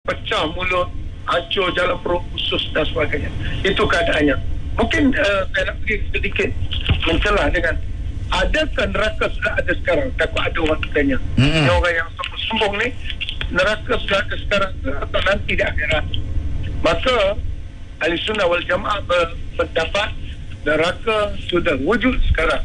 pecah mulut, hancur jalan perut, usus dan sebagainya. Itu keadaannya. Mungkin saya nak pergi sedikit mencelah dengan adakah neraka sudah ada sekarang? Takut ada orang tanya. Orang yang sombong ni, neraka sudah ada sekarang ke atau nanti di akhirat? Maka Ahli Sunnah wal Jamaah berpendapat neraka sudah wujud sekarang.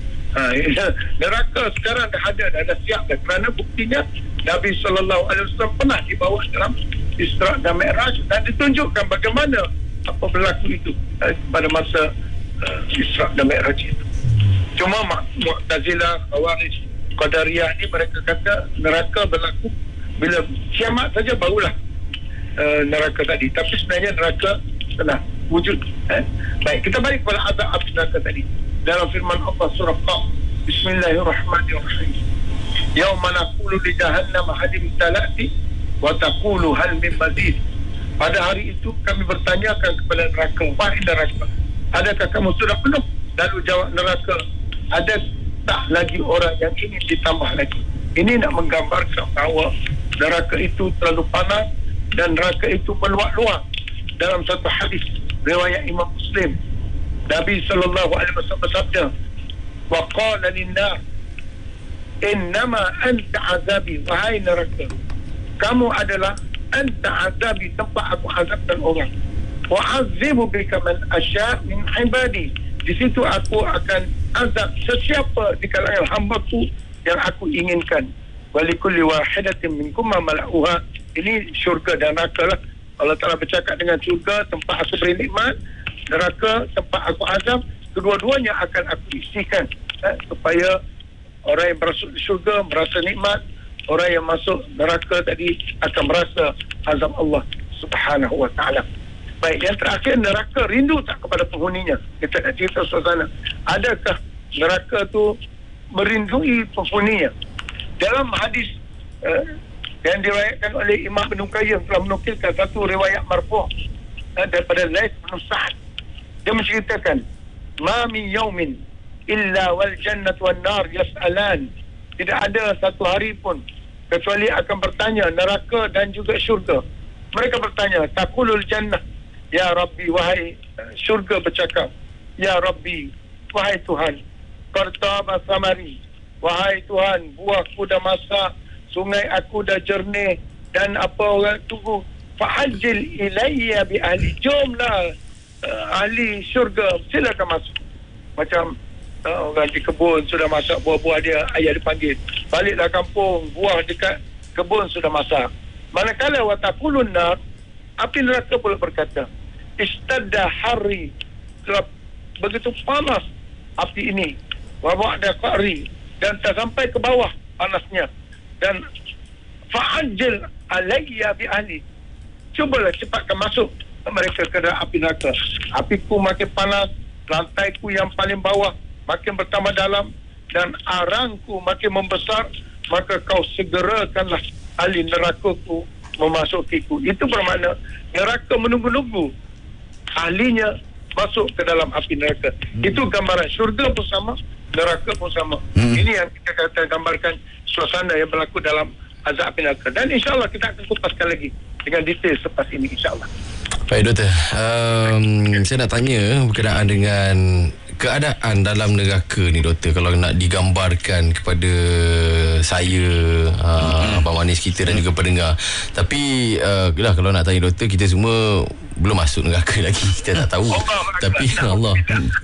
Neraka sekarang dah ada siap dah, kerana buktinya Nabi SAW pernah dibawa dalam Isra' dan Mi'raj dan ditunjukkan bagaimana apa berlaku itu pada masa Isra' dan Mi'raj itu. Cuma Mu'tazilah, Khawarij, Qadariyah ni mereka kata neraka berlaku bila kiamat saja barulah neraka tadi. Tapi sebenarnya neraka telah wujud. Baik, kita balik kepada azab neraka tadi. Dalam firman Allah surah Qaf, Bismillahirrahmanirrahim. Yauma naqulu li jahannam halim talati wa taqulu hal min mazid. Pada hari itu kami bertanyakan kepada neraka, wahai neraka, adakah kamu sudah penuh? Lalu jawab neraka, ada tak lagi orang yang ingin ditambah lagi? Ini nak menggambarkan bahawa neraka itu terlalu panas dan neraka itu meluak-luak. Dalam satu hadis riwayat Imam Muslim, Nabi SAW bersabda, wa qala lin-nar innama anta azabi, wahai neraka, kamu adalah anta azabi, tempat aku azabkan orang, wa azibu bika man asya' min ibadi, di situ aku akan azab sesiapa di kalangan hamba-Ku yang aku inginkan. Walikulli wahidatin minkum ma mala'uha. Ini syurga dan neraka lah. Allah Ta'ala bercakap dengan syurga, tempat aku beri nikmat, neraka, tempat aku azab, kedua-duanya akan aku isikan supaya orang yang masuk syurga merasa nikmat, orang yang masuk neraka tadi akan merasa azab Allah Subhanahu wa Ta'ala. Baik, yang terakhir, neraka rindu tak kepada penghuninya? Kita nak cerita suasana. Adakah neraka tu merindui penghuninya? Dalam hadis yang diriwayatkan oleh Imam Ibn Qayyim telah menukilkan satu riwayat marfu' daripada Laits bin Sa'ad. Dia menceritakan, ma min yaumin illa wal jannatu wan nar yas'alan. Tidak ada satu hari pun kecuali akan bertanya neraka dan juga syurga. Mereka bertanya, taqulul jannah, ya Rabbi, wahai syurga bercakap, ya Rabbi, wahai Tuhan, qartaba samari, wahai Tuhan, buahku dah masak, sungai aku dah jernih, dan apa orang tunggu, fa'ajil ilayya bi ahli, jomlah ahli syurga, silakan masuk. Macam orang di kebun sudah masak buah-buah dia, ayah dipanggil, baliklah kampung, buah dekat kebun sudah masak. Manakala wataqulun nar, api neraka pula berkata, istadda hari, telah begitu panas api ini, wa ba'da qa'ri, dan tak sampai ke bawah panasnya, dan fa'ajil alayya bi ahli, cubalah cepatkan masuk mereka ke dalam api neraka. Apiku makin panas, lantaiku yang paling bawah makin bertambah dalam, dan arangku makin membesar, maka kau segerakanlah ahli nerakaku memasukiku. Itu bermakna neraka menunggu-nunggu ahlinya masuk ke dalam api neraka. Itu gambaran. Syurga pun sama, neraka pun sama. Ini yang kita kata gambarkan suasana yang berlaku dalam azab api neraka. Dan insyaAllah kita akan kupaskan lagi dengan detail selepas ini, insyaAllah. Baik doktor, saya nak tanya berkenaan dengan keadaan dalam neraka ni doktor, kalau nak digambarkan kepada saya, Abang Manis kita dan juga pendengar. Tapi kalau nak tanya doktor, kita semua belum masuk neraka lagi, kita tak tahu. Tapi Allah,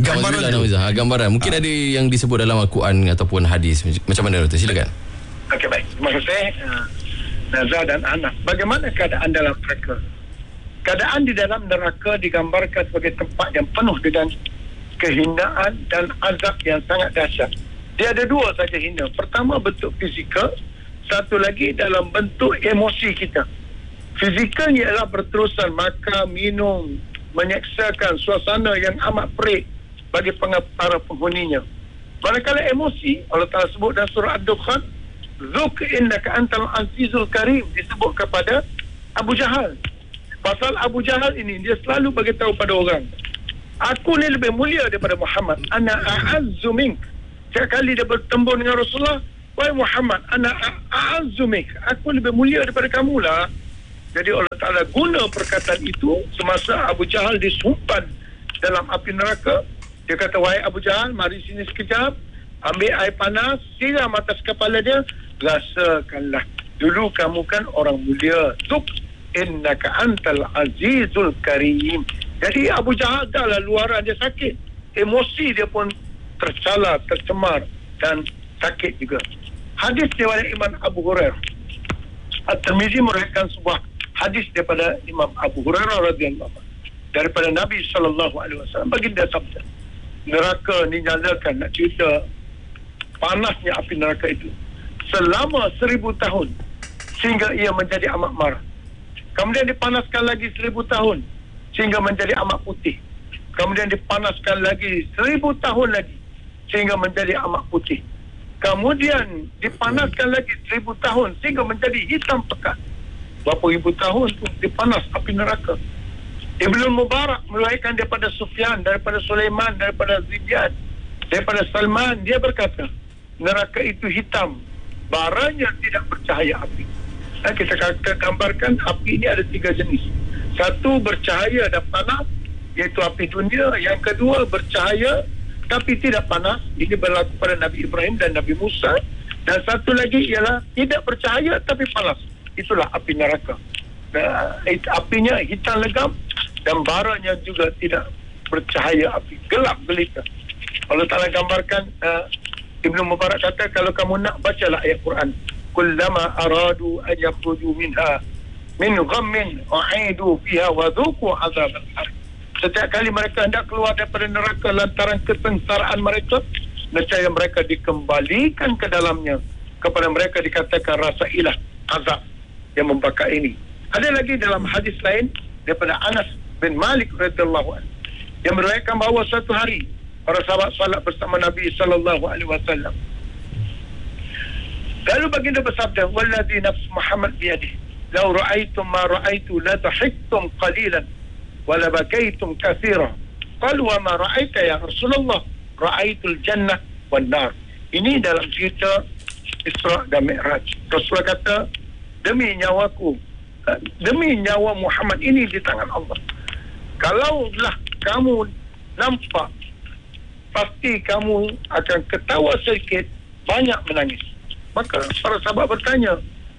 gambaran mungkin ada yang disebut dalam Al-Quran ataupun hadis. Macam mana doktor? Silakan. Okey, baik. Terima kasih Nazar dan Anas. Bagaimana keadaan dalam neraka? Keadaan di dalam neraka digambarkan sebagai tempat yang penuh dengan kehinaan dan azab yang sangat dahsyat. Dia ada dua saja hina. Pertama bentuk fizikal, satu lagi dalam bentuk emosi kita. Fizikalnya ialah berterusan makan, minum, menyeksakan suasana yang amat perik bagi para penghuninya. Manakala emosi, Allah Ta'ala sebut dalam surah Ad-Dukhan, Zuk innaka antal azizul karim, disebut kepada Abu Jahal. Pasal Abu Jahal ini, dia selalu beritahu pada orang, aku ni lebih mulia daripada Muhammad. Ana a'azzu mink. Setiap kali dia bertembur dengan Rasulullah, wahai Muhammad, ana a'azzu mink, aku lebih mulia daripada kamu lah. Jadi Allah Ta'ala guna perkataan itu semasa Abu Jahal disumpan dalam api neraka. Dia kata, wahai Abu Jahal, mari sini sekejap, ambil air panas, siram atas kepala dia, rasakanlah. Dulu kamu kan orang mulia. Tuk innaka antal azizul karim. Jadi Abu Jahal dah lah luaran dia sakit. Emosi dia pun tercela, tercemar dan sakit juga. Hadis daripada Imam Abu Hurairah. At-Tirmizi meriwayatkan sebuah hadis daripada Imam Abu Hurairah radhiyallahu anhu daripada Nabi SAW. Baginda sabda, neraka ni nyalakan, nak cerita panasnya api neraka itu selama 1000 tahun sehingga ia menjadi amat marah. Kemudian dipanaskan lagi 1000 tahun sehingga menjadi amat putih. Kemudian dipanaskan lagi 1000 tahun lagi sehingga menjadi amat putih. Kemudian dipanaskan lagi 1000 tahun sehingga menjadi hitam pekat. Berapa ribu tahun tu dipanas api neraka. Ibnu Mubarak meriwayatkan daripada Sufyan, daripada Sulaiman, daripada Ziyad, daripada Salman, dia berkata, neraka itu hitam, baranya tidak bercahaya api. Dan kita gambarkan api ini ada 3 jenis. Satu bercahaya dan panas, iaitu api dunia. Yang kedua bercahaya tapi tidak panas. Ini berlaku pada Nabi Ibrahim dan Nabi Musa. Dan satu lagi ialah tidak bercahaya tapi panas. Itulah api neraka. Apinya hitam legam dan baranya juga tidak bercahaya api, gelap gelita. Allah Ta'ala gambarkan, Ibnu Mubarak kata, kalau kamu nak, bacalah ayat Quran. Kullama aradu an yakhruju minha min ghammin u'idu fiha wa dhuqu azab al-har. Setiap kali mereka hendak keluar daripada neraka lantaran kesengsaraan mereka, nescaya mereka dikembalikan ke dalamnya. Kepada mereka dikatakan, rasailah azab yang membakar ini. Ada lagi dalam hadis lain daripada Anas bin Malik radhiyallahu anhu yang meriwayatkan bahawa suatu hari para sahabat salat bersama Nabi sallallahu alaihi wasallam. Lalu baginda bersabda, "Wallazi nafs Muhammad biyadihi, law ra'aytum ma ra'aytu la dhahiktum qalilan wa la bakaytum katsiran." Qalu, "Wa ma ra'aita ya Rasulullah?" "Ra'aitul jannah wan nar." Ini dalam cerita Isra dan Mi'raj. Rasulullah kata, demi nyawaku, demi nyawa Muhammad ini di tangan Allah, kalaulah kamu nampak, pasti kamu akan ketawa sedikit, banyak menangis. Maka para sahabat bertanya,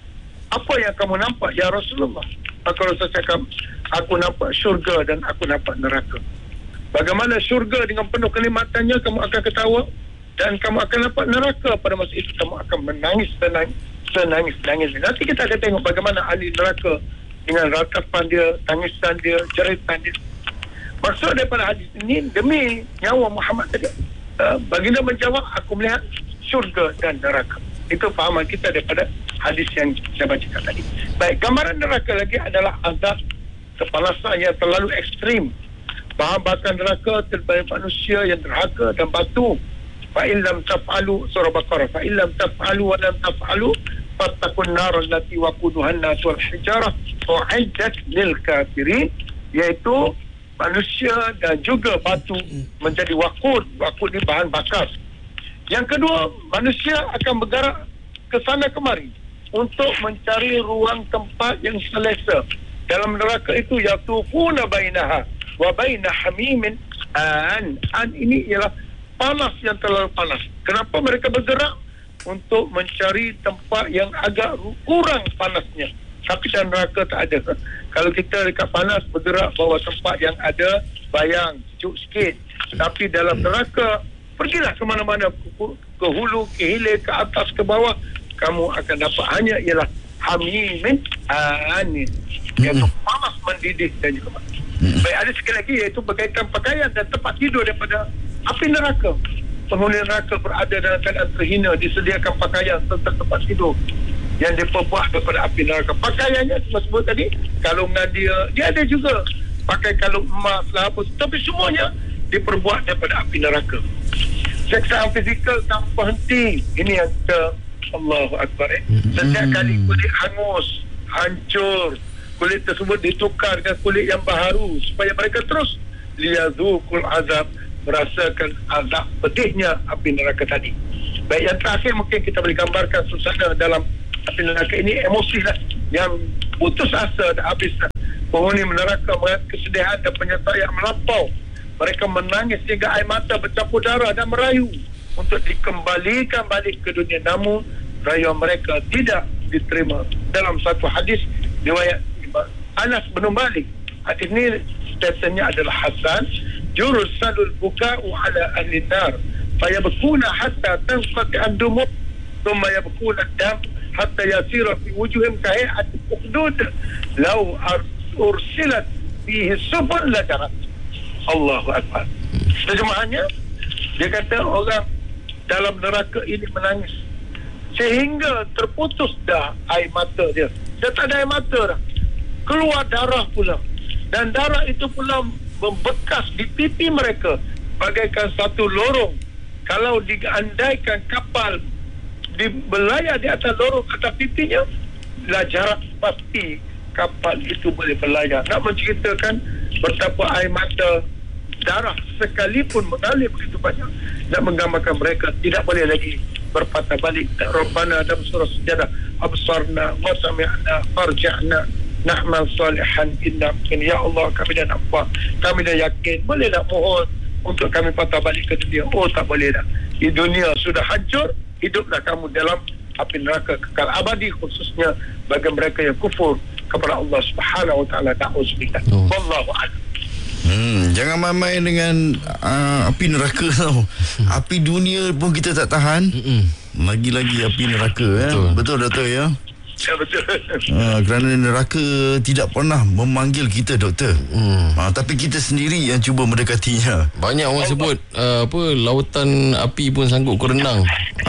apa yang kamu nampak ya Rasulullah? Maka Rasulullah cakap, aku nampak syurga dan aku nampak neraka. Bagaimana syurga dengan penuh kenikmatannya, kamu akan ketawa, dan kamu akan nampak neraka, pada masa itu kamu akan menangis senangis. Nanti kita akan tengok bagaimana ahli neraka dengan ratapan dia, tangisan dia, jeritan dia. Maksud daripada hadis ini, demi nyawa Muhammad tadi, baginda menjawab, aku melihat syurga dan neraka. Itu fahaman kita daripada hadis yang saya bacakan tadi. Baik, gambaran neraka lagi adalah azab kepanasan yang terlalu ekstrim. Bahan bakar neraka terhadap manusia yang derhaka dan batu. Fa'in lam taf'alu, surah Baqarah, fa'in lam taf'alu wa lam taf'alu fattakun nar allati waquduhan nas wal hijarah u'iddat lil kafirin, iaitu manusia dan juga batu menjadi waqud. Waqud ni bahan bakar. Yang kedua, manusia akan bergerak ke sana kemari untuk mencari ruang tempat yang selesa. Dalam neraka itu, yatufuna bainaha wa baina hamimin an ini ialah panas yang terlalu panas. Kenapa mereka bergerak? Untuk mencari tempat yang agak kurang panasnya. Tapi dalam neraka tak ada. Kalau kita dekat panas bergerak bawa tempat yang ada bayang, sejuk sikit. Tapi dalam neraka, pergilah ke mana-mana, ke hulu, ke hilir, ke atas, ke bawah, kamu akan dapat hanya ialah hamimin anin, iaitu panas mendidih dan juga mati. Baik, ada sekali lagi, iaitu berkaitan pakaian dan tempat tidur daripada api neraka. Penghuni neraka berada dalam keadaan terhina, disediakan pakaian serta tempat tidur yang diperbuat daripada api neraka. Pakaiannya sebut tadi, kalungan dia ada juga pakai kalung emas lah apa, tapi semuanya diperbuat daripada api neraka. Seksaan fizikal tanpa henti, ini yang kita, Allahu Akbar. Setiap kali kulit hangus, hancur, kulit tersebut ditukar dengan kulit yang baharu supaya mereka terus liyadzuqul azab, merasakan azab pedihnya api neraka tadi. Baik, yang terakhir mungkin kita boleh gambarkan suasana dalam api neraka ini, emosi lah. yang putus asa dah habis dah. Penghuni neraka mengalami kesedihan dan penyertaan yang melampau. Mereka menangis sehingga air mata bercampur darah dan merayu untuk dikembalikan balik ke dunia. Namun rayuan mereka tidak diterima. Dalam satu hadis riwayat Anas bin Malik, hadis ini statementnya adalah hasan, jursalul buka'u ala ahli nar fayabkuna hatta tanqati andumut thumma yabkuna dam hatta yasira fi wujuhim kahiyat ukhdud law ursilat fihi subul la jarat. Allahu akbar. Terjemahannya, dia kata orang dalam neraka ini menangis sehingga terputus dah air mata dia. Dia tak ada air mata dah. Keluar darah pula. Dan darah itu pula membekas di pipi mereka bagaikan satu lorong. Kalau diandaikan kapal berlayar di atas lorong atas pipinya, lah jarak pasti kapal itu boleh berlayar. Nak menceritakan betapa air mata darah sekalipun mengalir begitu banyak, nak menggambarkan mereka tidak boleh lagi berpatah balik. Rabbana dalam surah Sajadah, absarna wa sami'na farja'na na'mal salihan inna mungkin. Ya Allah, kami dah nampak, kami dah yakin, boleh tak mohon untuk kami patah balik ke dunia? Oh, tak boleh dah. Di dunia sudah hancur, hiduplah kamu dalam api neraka kekal abadi, khususnya bagi mereka yang kufur kepada Allah Subhanahu wa taala. Ta'uzubillah. Wallahu a'lam. Jangan main-main dengan api neraka tau. Api dunia pun kita tak tahan, lagi-lagi api neraka. Betul doktor ya? Ya, betul. Kerana neraka tidak pernah memanggil kita doktor, tapi kita sendiri yang cuba mendekatinya. Banyak orang sebut lautan api pun sanggup ku renang.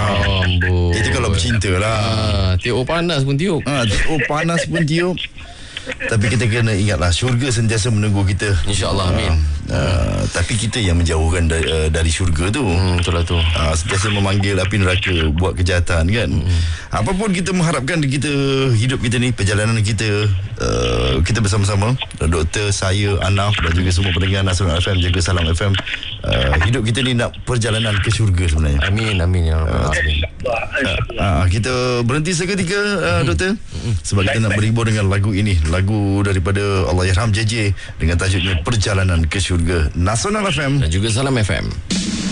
Itu kalau bercinta lah. Tiup panas pun tiup. Tiup panas pun tiup. Tapi kita kena ingatlah, syurga sentiasa menunggu kita, InsyaAllah, amin. Tapi kita yang menjauhkan dari syurga tu. Betul lah tu. Sentiasa memanggil api neraka buat kejahatan kan. Apapun kita mengharapkan kita, hidup kita ni, perjalanan kita, kita bersama-sama, doktor, saya, Anaf dan juga semua pendengar Nasional FM, jaga Salam FM, hidup kita ni nak perjalanan ke syurga sebenarnya. Amin, amin ya Rabbal Alamin. Kita berhenti seketika, doktor, sebab kita nak berhibur dengan lagu ini, lagu daripada Allahyarham JJ dengan tajuknya Perjalanan ke Syurga. Nasional FM dan juga Salam FM.